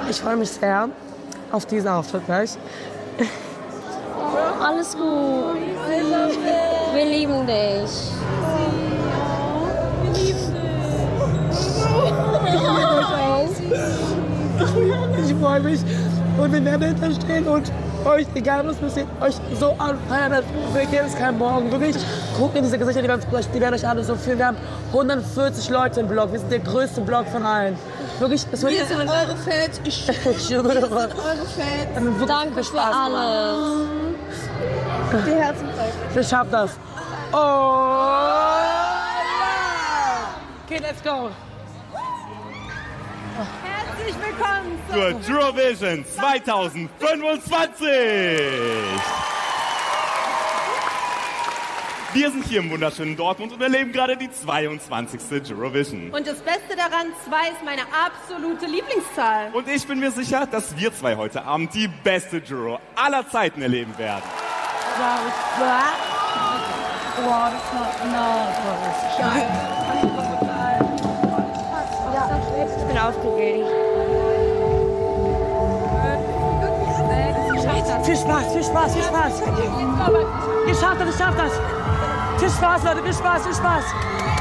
Ich freue mich sehr auf diesen Auftritt gleich. Alles gut. Wir lieben dich. Ich freue mich und wir werden dahinter stehen und euch, egal was passiert, euch so anfeiern, wir geben es keinen Morgen. Wirklich, guckt in diese Gesichter, die werden euch alle so fühlen. Wir haben 140 Leute im Blog, wir sind der größte Blog von allen. Wirklich, das wird sind eure Fans, ich schwöre, eure Fans. Danke für alles. Die Herzen brechen. Wir schaffen das. Oh! Ja. Okay, let's go. Herzlich willkommen zur Eurovision 2025. Wir sind hier im wunderschönen Dortmund und erleben gerade die 22. Eurovision. Und das Beste daran, 2 ist meine absolute Lieblingszahl. Und ich bin mir sicher, dass wir zwei heute Abend die beste Euro aller Zeiten erleben werden. Ich bin aufgeregt. Viel Spaß, viel Spaß, viel Spaß. Ihr schafft das, ihr schafft das. Viel Spaß, Leute, viel Spaß, viel Spaß.